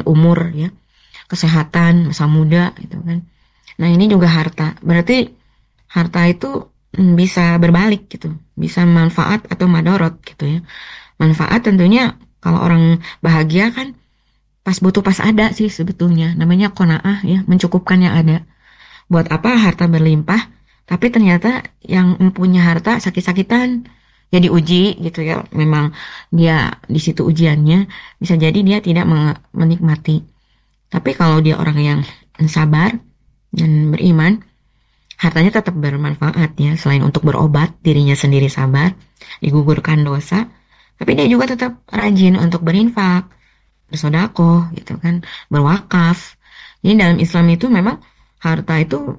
umur ya, kesehatan, masa muda gitu kan. Nah ini juga harta, berarti harta itu bisa berbalik gitu, bisa manfaat atau madorot gitu ya. Manfaat tentunya kalau orang bahagia kan pas butuh pas ada sih sebetulnya, namanya qanaah ya, mencukupkan yang ada. Buat apa harta berlimpah tapi ternyata yang mempunyai harta sakit-sakitan, ya diuji gitu ya, memang dia di situ ujiannya, bisa jadi dia tidak menikmati. Tapi kalau dia orang yang sabar dan beriman, hartanya tetap bermanfaat ya, selain untuk berobat, dirinya sendiri sabar, digugurkan dosa, tapi dia juga tetap rajin untuk berinfak, bersedekah gitu kan, berwakaf. Jadi dalam Islam itu memang harta itu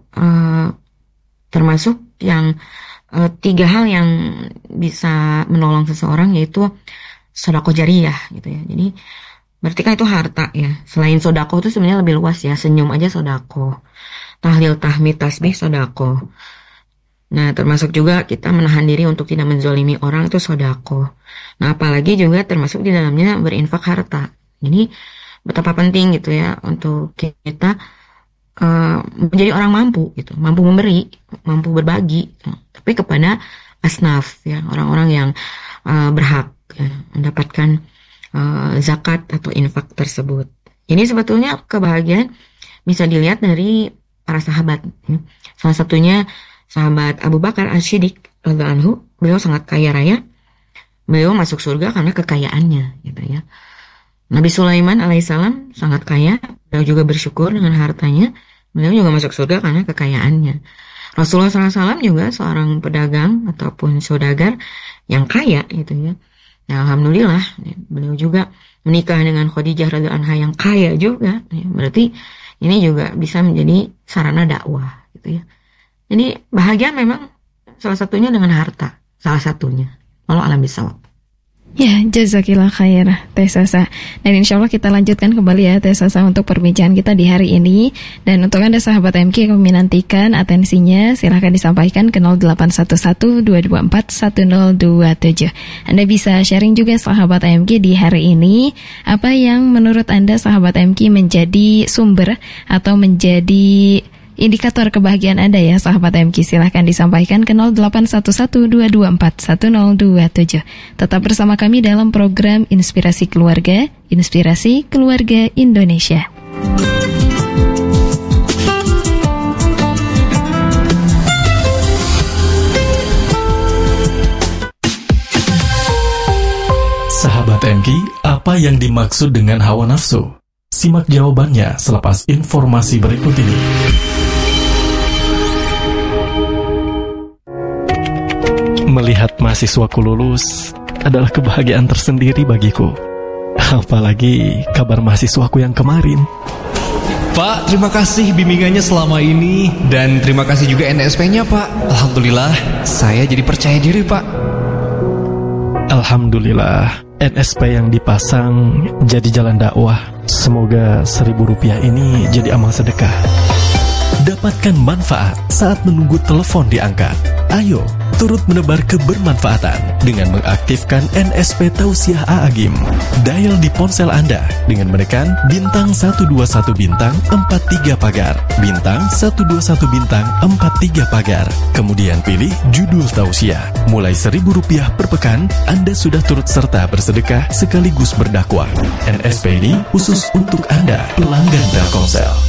termasuk yang 3 hal yang bisa menolong seseorang, yaitu sedekah jariyah gitu ya. Jadi berarti kan itu harta ya. Selain sedekah itu sebenarnya lebih luas ya, senyum aja sedekah, tahlil, tahmid, tasbih sedekah. Nah, termasuk juga kita menahan diri untuk tidak menzolimi orang, itu sedekah. Nah, apalagi juga termasuk di dalamnya berinfak harta. Jadi betapa penting gitu ya untuk kita menjadi orang mampu gitu, mampu memberi, mampu berbagi, tapi kepada asnaf ya, orang-orang yang berhak ya, mendapatkan zakat atau infak tersebut. Ini sebetulnya kebahagiaan bisa dilihat dari para sahabat ya. Salah satunya sahabat Abu Bakar As-Siddiq radhiyallahu anhu, beliau sangat kaya raya. Beliau masuk surga karena kekayaannya gitu ya. Nabi Sulaiman alaihissalam sangat kaya, beliau juga bersyukur dengan hartanya, beliau juga masuk surga karena kekayaannya. Rasulullah SAW juga seorang pedagang ataupun saudagar yang kaya gitu ya. Nah, alhamdulillah beliau juga menikah dengan Khadijah radhiyallahu anha yang kaya juga ya. Berarti ini juga bisa menjadi sarana dakwah gitu ya. Jadi bahagia memang salah satunya dengan harta, salah satunya. Wallahu a'lam bishawab. Ya, jazakillah khair Teh Sasa. Dan insya Allah kita lanjutkan kembali ya Teh Sasa untuk perbincangan kita di hari ini. Dan untuk Anda sahabat MK yang menantikan atensinya, silahkan disampaikan ke 0811-224-1027. Anda bisa sharing juga sahabat MK di hari ini, apa yang menurut Anda sahabat MK menjadi sumber atau menjadi indikator kebahagiaan Anda ya sahabat MK. Silahkan disampaikan ke 0811-224-1027. Tetap bersama kami dalam program Inspirasi Keluarga Indonesia. Sahabat MK, apa yang dimaksud dengan hawa nafsu? Simak jawabannya selepas informasi berikut ini. Melihat mahasiswaku lulus adalah kebahagiaan tersendiri bagiku. Apalagi kabar mahasiswaku yang kemarin. Pak, terima kasih bimbingannya selama ini. Dan terima kasih juga NSP-nya, Pak. Alhamdulillah, saya jadi percaya diri, Pak. Alhamdulillah, NSP yang dipasang jadi jalan dakwah. Semoga Rp1.000 ini jadi amal sedekah. Dapatkan manfaat saat menunggu telepon diangkat. Ayo, turut menebar kebermanfaatan dengan mengaktifkan NSP Tausiah A'agim. Dial di ponsel Anda dengan menekan bintang 121 bintang 43 pagar, bintang 121 bintang 43 pagar. Kemudian pilih judul Tausiah. Mulai Rp1.000 per pekan, Anda sudah turut serta bersedekah sekaligus berdakwah. NSP ini khusus untuk Anda, pelanggan Telkomsel.